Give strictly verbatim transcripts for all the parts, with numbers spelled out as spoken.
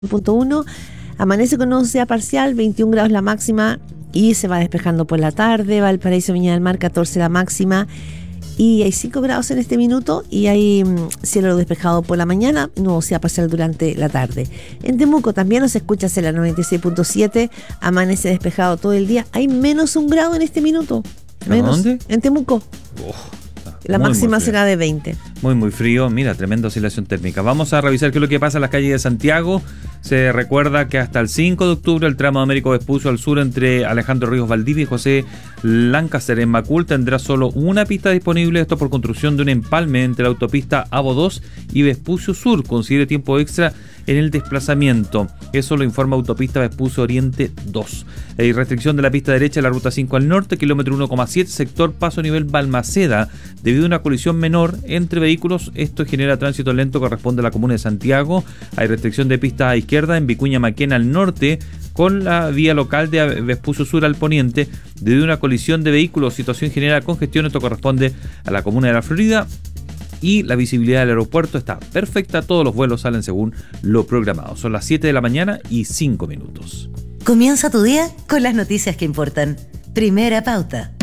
punto uno, amanece con nubosidad parcial, veintiún grados la máxima y se va despejando por la tarde. Valparaíso, Viña del Mar, catorce la máxima y hay cinco grados en este minuto y hay mm, cielo despejado por la mañana, nubosidad parcial durante la tarde. En Temuco también nos escucha en la noventa y seis punto siete, amanece despejado todo el día, hay menos un grado en este minuto. Menos. ¿Dónde? En Temuco. Oh. La Muy, máxima muy será de veinte. Muy, muy frío. Mira, tremenda oscilación térmica. Vamos a revisar qué es lo que pasa en las calles de Santiago. Se recuerda que hasta el cinco de octubre el tramo de Américo Vespucio al sur entre Alejandro Ríos Valdivia y José Lancaster en Macul tendrá solo una pista disponible. Esto por construcción de un empalme entre la autopista A B O dos y Vespucio Sur. Considere tiempo extra en el desplazamiento. Eso lo informa Autopista Vespucio Oriente dos. Hay restricción de la pista derecha de la ruta cinco al norte, kilómetro uno coma siete, sector paso nivel Balmaceda, debido a una colisión menor entre vehículos. Esto genera tránsito lento, corresponde a la comuna de Santiago. Hay restricción de pista a izquierda en Vicuña Maquena al norte, con la vía local de Vespucio Sur al poniente, debido a una colisión de vehículos. Situación genera congestión. Esto corresponde a la comuna de La Florida. Y la visibilidad del aeropuerto está perfecta, todos los vuelos salen según lo programado. Son las siete de la mañana y cinco minutos. Comienza tu día con las noticias que importan. Primera Pauta.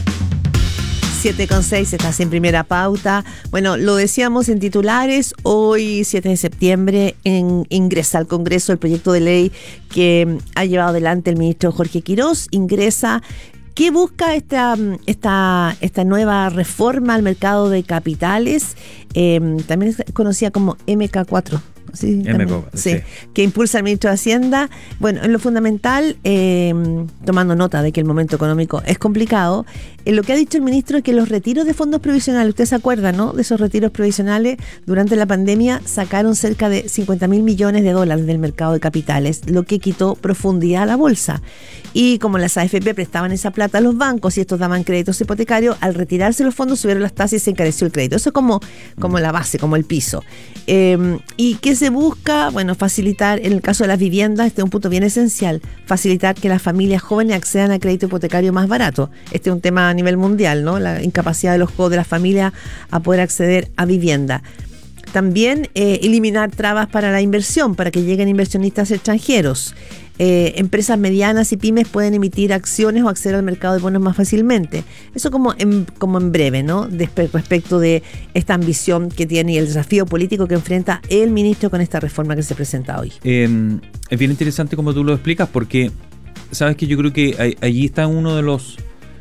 siete con seis, estás en Primera Pauta. Bueno, lo decíamos en titulares, hoy siete de septiembre en, ingresa al Congreso el proyecto de ley que ha llevado adelante el ministro Jorge Quirós. Ingresa. ¿Qué busca esta, esta, esta nueva reforma al mercado de capitales? Eh, también es conocida como M K cuatro. Sí, M K cuatro, sí, sí. Que impulsa el ministro de Hacienda. Bueno, en lo fundamental, eh, tomando nota de que el momento económico es complicado, eh, lo que ha dicho el ministro es que los retiros de fondos provisionales, usted se acuerda, ¿no? De esos retiros provisionales, durante la pandemia sacaron cerca de cincuenta mil millones de dólares del mercado de capitales, lo que quitó profundidad a la bolsa. Y como las A F P prestaban esa plata a los bancos y estos daban créditos hipotecarios, al retirarse los fondos subieron las tasas y se encareció el crédito. Eso es como, como la base, como el piso. Eh, ¿Y qué se busca? Bueno, facilitar, en el caso de las viviendas, este es un punto bien esencial, facilitar que las familias jóvenes accedan a crédito hipotecario más barato. Este es un tema a nivel mundial, ¿no? La incapacidad de los de las familias a poder acceder a vivienda. También eh, eliminar trabas para la inversión, para que lleguen inversionistas extranjeros. Eh, empresas medianas y pymes pueden emitir acciones o acceder al mercado de bonos más fácilmente. Eso como en, como en breve, ¿no? Despe- respecto de esta ambición que tiene y el desafío político que enfrenta el ministro con esta reforma que se presenta hoy. Eh, es bien interesante como tú lo explicas, porque sabes que yo creo que hay, allí está uno de los,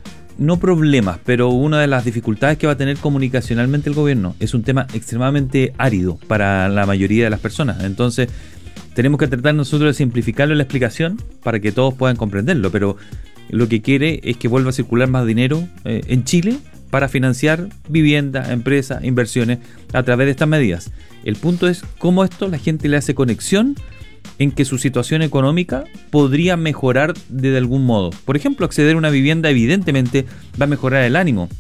no problemas, pero una de las dificultades que va a tener comunicacionalmente el gobierno. Es un tema extremadamente árido para la mayoría de las personas. Entonces tenemos que tratar nosotros de simplificarlo en la explicación para que todos puedan comprenderlo, pero lo que quiere es que vuelva a circular más dinero eh, en Chile para financiar vivienda, empresas, inversiones a través de estas medidas. El punto es cómo esto la gente le hace conexión en que su situación económica podría mejorar de algún modo. Por ejemplo, acceder a una vivienda evidentemente va a mejorar el ánimo.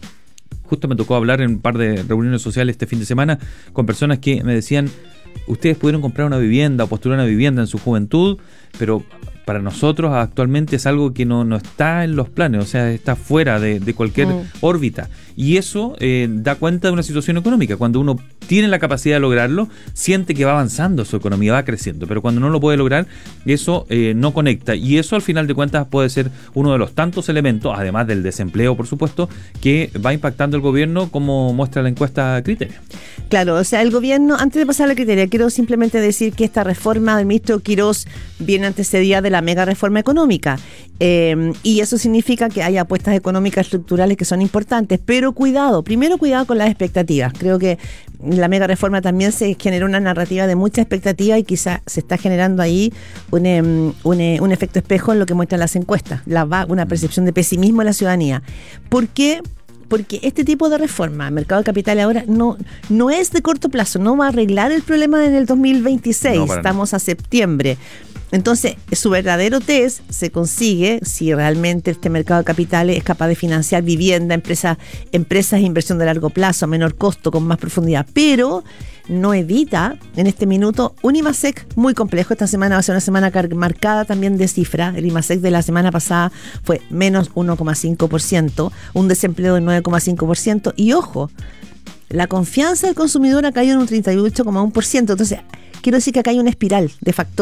Justo me tocó hablar en un par de reuniones sociales este fin de semana con personas que me decían: ustedes pudieron comprar una vivienda o postular una vivienda en su juventud, pero para nosotros actualmente es algo que no, no está en los planes, o sea, está fuera de, de cualquier mm. órbita. Y eso eh, da cuenta de una situación económica. Cuando uno tiene la capacidad de lograrlo, siente que va avanzando su economía, va creciendo. Pero cuando no lo puede lograr, eso eh, no conecta. Y eso, al final de cuentas, puede ser uno de los tantos elementos, además del desempleo, por supuesto, que va impactando el gobierno, como muestra la encuesta Criteria. Claro, o sea, el gobierno, antes de pasar a la Criteria, quiero simplemente decir que esta reforma del ministro Quirós viene antecedida de la mega reforma económica. Eh, y eso significa que hay apuestas económicas estructurales que son importantes, pero cuidado, primero cuidado con las expectativas. Creo que la mega reforma también se generó una narrativa de mucha expectativa y quizás se está generando ahí un, um, un, un efecto espejo en lo que muestran las encuestas, la, una percepción de pesimismo en la ciudadanía. ¿Por qué? Porque este tipo de reforma al mercado de capitales ahora no, no es de corto plazo, no va a arreglar el problema en el dos mil veintiséis, no, estamos a septiembre. Entonces, su verdadero test se consigue si realmente este mercado de capitales es capaz de financiar vivienda, empresas, empresas de inversión de largo plazo, a menor costo, con más profundidad, pero no evita en este minuto un IMASEC muy complejo. Esta semana va a ser una semana marcada también de cifras. El IMASEC de la semana pasada fue menos uno coma cinco por ciento, un desempleo del nueve coma cinco por ciento y ojo, la confianza del consumidor ha caído en un treinta y ocho coma uno por ciento. Entonces, quiero decir que acá hay una espiral de factores